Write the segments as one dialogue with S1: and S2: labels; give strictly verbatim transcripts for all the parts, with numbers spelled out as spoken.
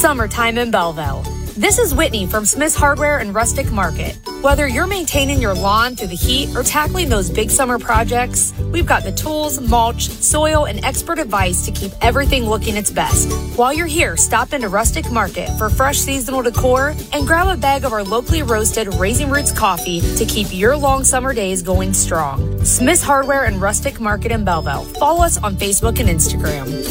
S1: summertime in Belleville. This is Whitney from Smith's Hardware and Rustic Market. Whether you're maintaining your lawn through the heat or tackling those big summer projects, we've got the tools, mulch, soil, and expert advice to keep everything looking its best. While you're here, stop into Rustic Market for fresh seasonal decor and grab a bag of our locally roasted Raising Roots coffee to keep your long summer days going strong. Smith's Hardware and Rustic Market in Belleville. Follow us on Facebook and Instagram.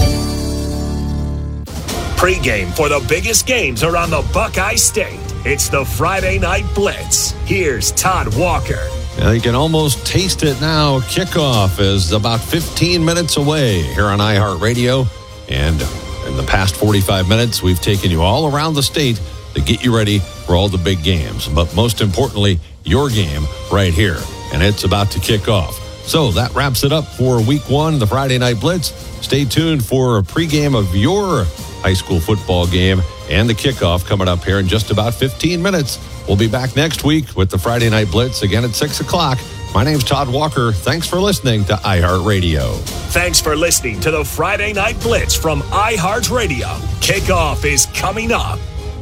S2: Pre-game for the biggest games around the Buckeye State. It's the Friday Night Blitz. Here's Todd Walker.
S3: Yeah, you can almost taste it now. Kickoff is about fifteen minutes away here on iHeartRadio. And in the past forty-five minutes, we've taken you all around the state to get you ready for all the big games. But most importantly, your game right here. And it's about to kick off. So that wraps it up for week one, the Friday Night Blitz. Stay tuned for a pregame of your high school football game and the kickoff coming up here in just about fifteen minutes. We'll be back next week with the Friday Night Blitz again at six o'clock. My name's Todd Walker. Thanks for listening to iHeartRadio.
S2: Thanks for listening to the Friday Night Blitz from iHeartRadio. Kickoff is coming up.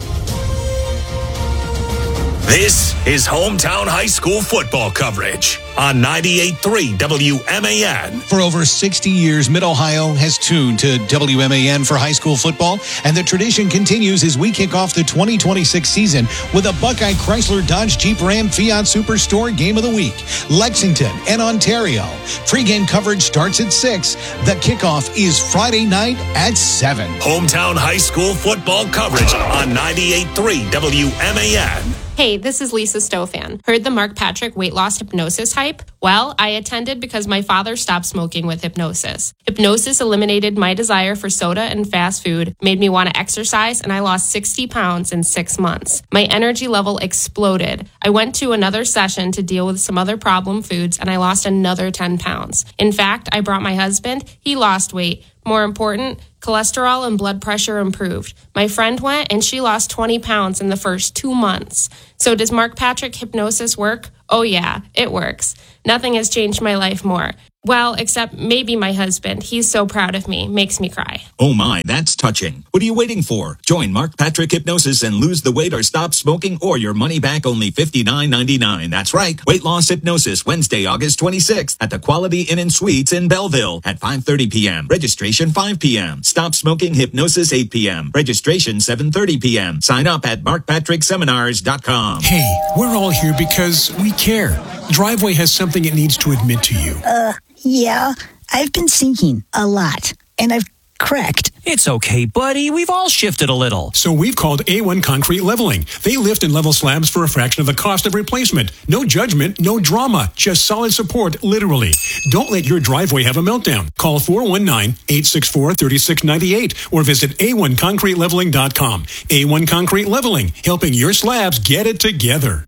S2: This is hometown high school football coverage on ninety-eight point three W M A N.
S4: For over sixty years, Mid-Ohio has tuned to W M A N for high school football, and the tradition continues as we kick off the twenty twenty-six season with a Buckeye Chrysler Dodge Jeep Ram Fiat Superstore Game of the Week. Lexington and Ontario. Pre-game coverage starts at six. The kickoff is Friday night at seven.
S2: Hometown high school football coverage on ninety-eight point three W M A N.
S5: Hey, this is Lisa Stofan. Heard the Mark Patrick weight loss hypnosis hype? Well, I attended because my father stopped smoking with hypnosis. Hypnosis eliminated my desire for soda and fast food, made me want to exercise, and I lost sixty pounds in six months. My energy level exploded. I went to another session to deal with some other problem foods, and I lost another ten pounds. In fact, I brought my husband. He lost weight. More important, cholesterol and blood pressure improved. My friend went and she lost twenty pounds in the first two months. So does Mark Patrick hypnosis work? Oh yeah, it works. Nothing has changed my life more. Well, except maybe my husband. He's so proud of me. Makes me cry.
S6: Oh my, that's touching. What are you waiting for? Join Mark Patrick Hypnosis and lose the weight or stop smoking or your money back only fifty-nine ninety-nine. That's right. Weight Loss Hypnosis, Wednesday, August twenty-sixth at the Quality Inn and Suites in Belleville at five thirty p.m. Registration five p.m. Stop Smoking Hypnosis eight p.m. Registration seven thirty p.m. Sign up at mark patrick seminars dot com.
S7: Hey, we're all here because we care. Driveway has something it needs to admit to you.
S8: Uh, yeah, I've been sinking a lot, and I've cracked.
S9: It's okay, buddy. We've all shifted a little.
S7: So we've called A one Concrete Leveling. They lift and level slabs for a fraction of the cost of replacement. No judgment, no drama, just solid support, literally. Don't let your driveway have a meltdown. Call four one nine, eight six four, three six nine eight or visit a one concrete leveling dot com. A one Concrete Leveling, helping your slabs get it together.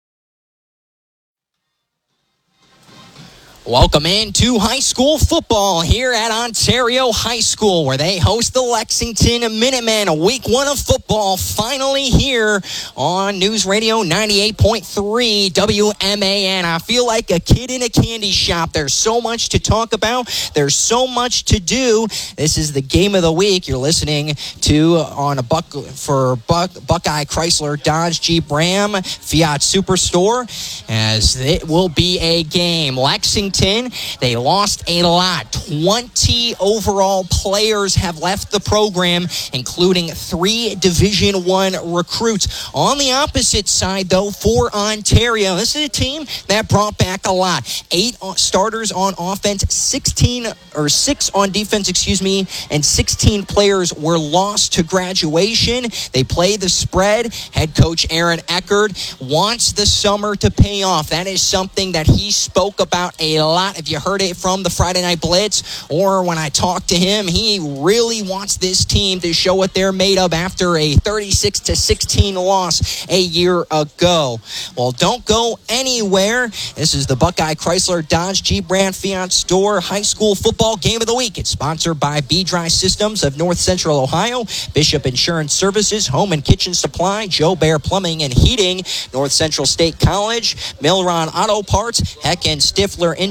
S10: Welcome into high school football here at Ontario High School, where they host the Lexington Minutemen. Week one of football finally here on News Radio ninety-eight point three W M A N. I feel like a kid in a candy shop. There's so much to talk about. There's so much to do. This is the game of the week you're listening to on a buck for Buck, Buckeye Chrysler Dodge Jeep Ram Fiat Superstore, as it will be a game. Lexington, they lost a lot. twenty overall players have left the program, including three Division One recruits. On the opposite side, though, for Ontario, this is a team that brought back a lot. Eight starters on offense, sixteen or six on defense, excuse me, and sixteen players were lost to graduation. They play the spread. Head coach Aaron Eckert wants the summer to pay off. That is something that he spoke about a lot. If you heard it from the Friday Night Blitz or when I talked to him, he really wants this team to show what they're made of after a thirty-six to sixteen loss a year ago. Well, don't go anywhere. This is the Buckeye Chrysler Dodge Jeep Ram Fiat Store High School Football Game of the Week. It's sponsored by B-Dry Systems of North Central Ohio, Bishop Insurance Services, Home and Kitchen Supply, Joe Bear Plumbing and Heating, North Central State College, Milron Auto Parts, Heck and Stifler Insurance,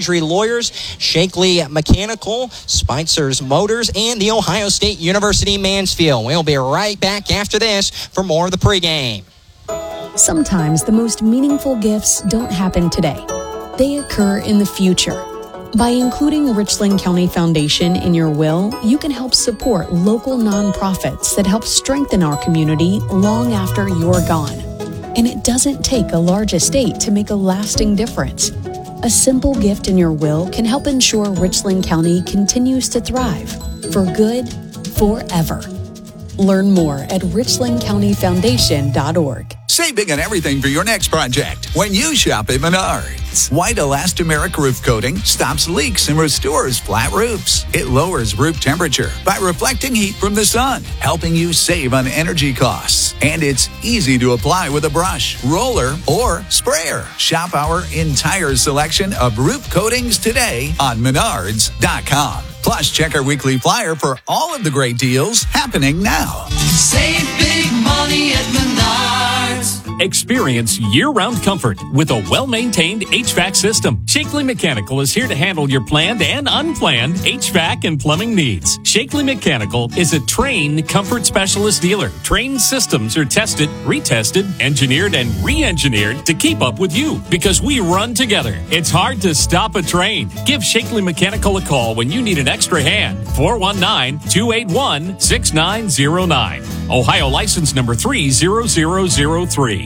S10: injury lawyers, Shakely Mechanical, Speitzer's Motors, and the Ohio State University Mansfield. We'll be right back after this for more of the pregame.
S11: Sometimes the most meaningful gifts don't happen today. They occur in the future. By including Richland County Foundation in your will, you can help support local nonprofits that help strengthen our community long after you're gone. And it doesn't take a large estate to make a lasting difference. A simple gift in your will can help ensure Richland County continues to thrive for good, forever. Learn more at richland county foundation dot org.
S12: Save big on everything for your next project when you shop at Menards. White elastomeric roof coating stops leaks and restores flat roofs. It lowers roof temperature by reflecting heat from the sun, helping you save on energy costs. And it's easy to apply with a brush, roller, or sprayer. Shop our entire selection of roof coatings today on menards dot com. Plus, check our weekly flyer for all of the great deals happening now.
S13: Save big money at Menards. Experience year-round comfort with a well-maintained H V A C system. Shakely Mechanical is here to handle your planned and unplanned H V A C and plumbing needs. Shakely Mechanical is a trained comfort specialist dealer. Trained systems are tested, retested, engineered, and re-engineered to keep up with you because we run together. It's hard to stop a train. Give Shakely Mechanical a call when you need an extra hand. four one nine, two eight one, six nine zero nine. Ohio license number three zero zero zero three.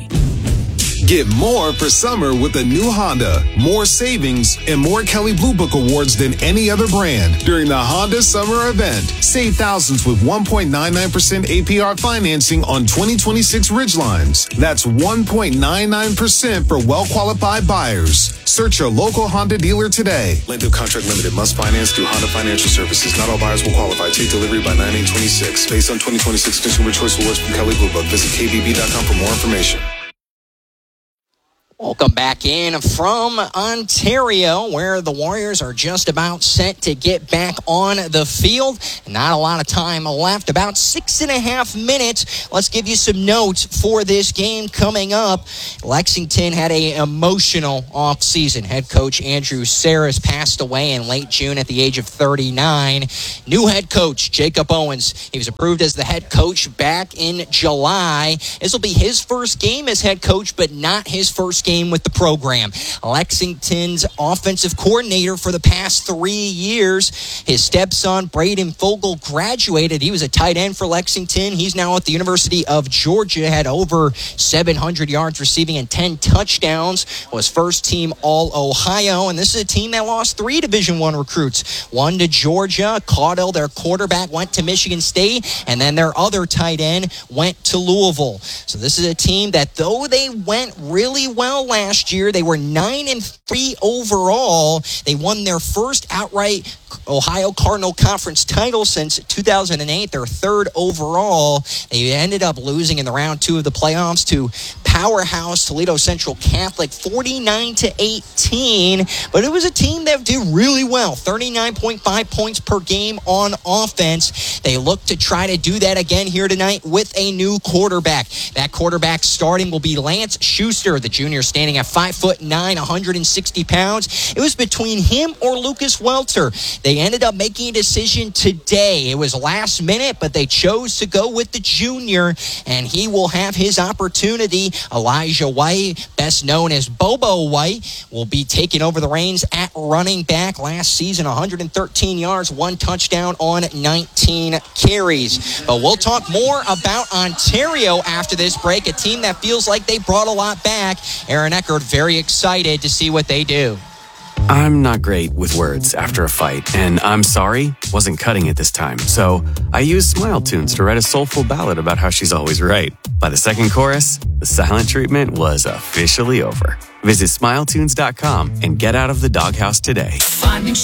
S14: Get more for summer with a new Honda. More savings and more Kelley Blue Book awards than any other brand during the Honda Summer Event. Save thousands with one point nine nine percent A P R financing on twenty twenty-six Ridgelines. That's one point nine nine percent for well-qualified buyers. Search your local Honda dealer today.
S15: Length of contract limited. Must finance through Honda Financial Services. Not all buyers will qualify. Take delivery by nine eight twenty-six. Based on twenty twenty-six Consumer Choice Awards from Kelley Blue Book. Visit K B B dot com for more information.
S10: Welcome back in from Ontario, where the Warriors are just about set to get back on the field. Not a lot of time left, about six and a half minutes. Let's give you some notes for this game coming up. Lexington had an emotional offseason. Head coach Andrew Saris passed away in late June at the age of thirty-nine. New head coach Jacob Owens. He was approved as the head coach back in July. This will be his first game as head coach, but not his first game with the program. Lexington's offensive coordinator for the past three years. His stepson, Braden Fogel, graduated. He was a tight end for Lexington. He's now at the University of Georgia, had over seven hundred yards receiving and ten touchdowns, was first team All-Ohio, and this is a team that lost three Division I recruits. One to Georgia. Caudell, their quarterback, went to Michigan State, and then their other tight end went to Louisville. So this is a team that, though they went really well last year, they were nine and three overall. They won their first outright Ohio Cardinal Conference title since two thousand eight, their third overall. They ended up losing in the round two of the playoffs to powerhouse Toledo Central Catholic forty-nine to eighteen, but it was a team that did really well, thirty-nine point five points per game on offense. They look to try to do that again here tonight with a new quarterback. That quarterback starting will be Lance Schuster, the junior, standing at five foot nine, one hundred sixty pounds. It was between him or Lucas Welter. They ended up making a decision today. It was last minute, but they chose to go with the junior, and he will have his opportunity. Elijah White, best known as Bobo White, will be taking over the reins at running back. Last season, one hundred thirteen yards, one touchdown on nineteen carries. But we'll talk more about Ontario after this break, a team that feels like they brought a lot back. Aaron Eckert very excited to see what they do.
S16: I'm not great with words after a fight, and I'm sorry, wasn't cutting it this time. So I used Smile Tunes to write a soulful ballad about how she's always right. By the second chorus, the silent treatment was officially over. Visit smile tunes dot com and get out of the doghouse today.
S13: Finding